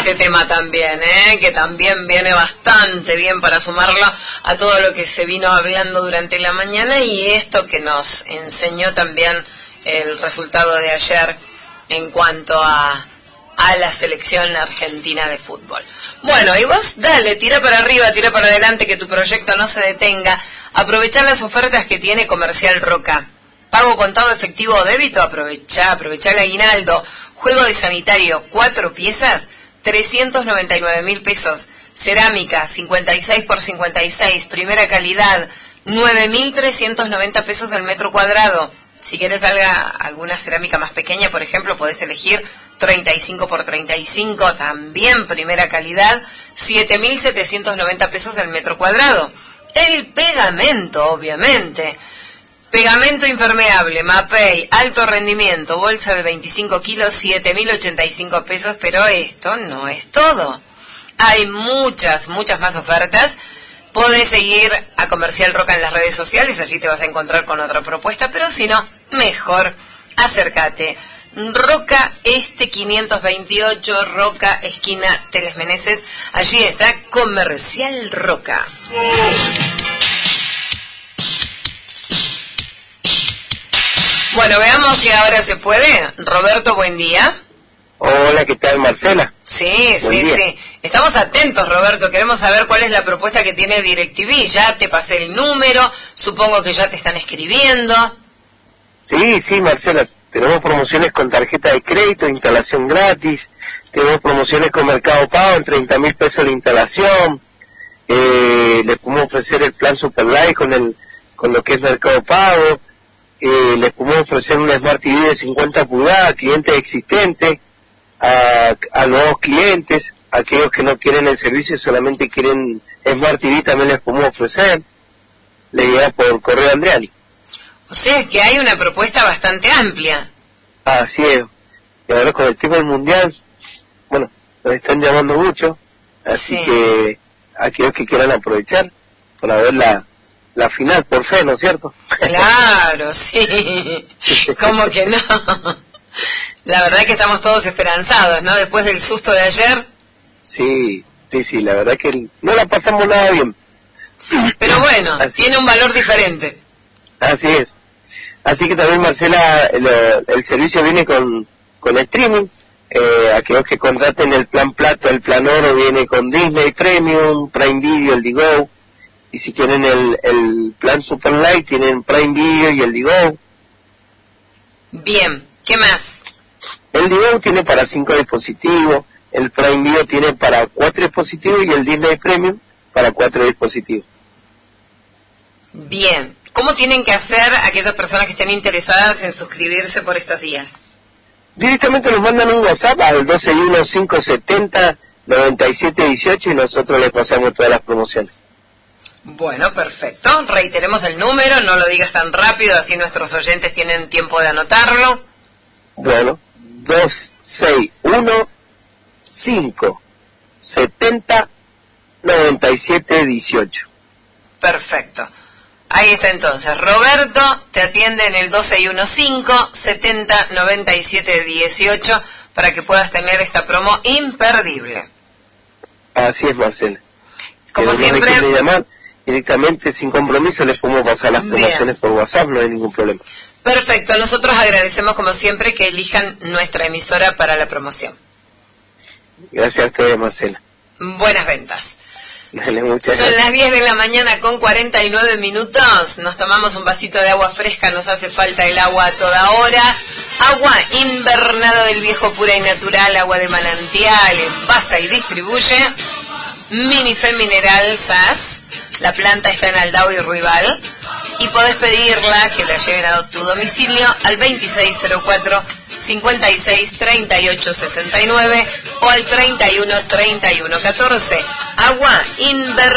este tema también, que también viene bastante bien para sumarlo a todo lo que se vino hablando durante la mañana y esto que nos enseñó también el resultado de ayer en cuanto a la selección argentina de fútbol. Bueno, y vos dale, tira para arriba, tira para adelante, que tu proyecto no se detenga. Aprovechá las ofertas que tiene Comercial Roca. Pago contado efectivo o débito, aprovechá el aguinaldo. Juego de sanitario, 4 piezas, 399.000 pesos. Cerámica, 56 por 56, primera calidad, 9.390 pesos el metro cuadrado. Si quieres alguna cerámica más pequeña, por ejemplo, podés elegir 35 por 35, también primera calidad, 7.790 pesos el metro cuadrado. El pegamento, obviamente. Pegamento impermeable, Mapei, alto rendimiento, bolsa de 25 kilos, 7.085 pesos, pero esto no es todo. Hay muchas más ofertas. Podés seguir a Comercial Roca en las redes sociales, allí te vas a encontrar con otra propuesta, pero si no, mejor acércate. Roca Este 528, Roca, esquina Teles Meneses, allí está Comercial Roca. Bueno, veamos si ahora se puede. Roberto, buen día. Hola, ¿qué tal, Marcela? Sí. Estamos atentos, Roberto. Queremos saber cuál es la propuesta que tiene DirecTV. Ya te pasé el número. Supongo que ya te están escribiendo. Sí, Marcela. Tenemos promociones con tarjeta de crédito, instalación gratis. Tenemos promociones con Mercado Pago en 30.000 pesos la instalación. Le podemos ofrecer el plan Superlight con lo que es Mercado Pago. Les podemos ofrecer una Smart TV de 50 pulgadas, clientes existentes, a nuevos clientes, aquellos que no quieren el servicio, solamente quieren Smart TV, también les podemos ofrecer. Le llega por correo Andriani. O sea que hay una propuesta bastante amplia. Así es. Y ahora con el tema del mundial, bueno, nos están llamando mucho, así que aquellos que quieran aprovechar para ver la final, por fe, ¿no es cierto? Claro, sí. ¿Cómo que no? La verdad que estamos todos esperanzados, ¿no? Después del susto de ayer. Sí, la verdad que no la pasamos nada bien. Pero bueno, tiene un valor diferente. Así es. Así que también, Marcela, el servicio viene con streaming. Aquellos que contraten el plan Plata, el plan Oro, viene con Disney Premium, Prime Video, el Digo. Y si quieren el plan Superlight, tienen Prime Video y el Digo. Bien, ¿qué más? El Digo tiene para 5 dispositivos, el Prime Video tiene para 4 dispositivos y el Disney Premium para 4 dispositivos. Bien, ¿cómo tienen que hacer aquellas personas que estén interesadas en suscribirse por estos días? Directamente nos mandan un WhatsApp al 121-570-9718 y nosotros les pasamos todas las promociones. Bueno, perfecto. Reiteremos el número, no lo digas tan rápido, así nuestros oyentes tienen tiempo de anotarlo. Bueno, 261-570-9718. Perfecto. Ahí está entonces. Roberto te atiende en el 261-570-9718 para que puedas tener esta promo imperdible. Así es, Marcela. Como siempre, llamar directamente sin compromiso, les podemos pasar las promociones por WhatsApp, no hay ningún problema. Perfecto, nosotros agradecemos como siempre que elijan nuestra emisora para la promoción. Gracias a ustedes, Marcela. Buenas ventas. Dale, muchas Son gracias. las 10 de la mañana con 49 minutos. Nos tomamos un vasito de agua fresca, nos hace falta el agua a toda hora. Agua invernada del viejo, pura y natural, agua de manantial, envasa y distribuye Minife Mineral SAS. La planta está en Aldao y Ruibal. Y podés pedirla que la lleven a tu domicilio al 2604-563869 o al 313114. Agua invernada.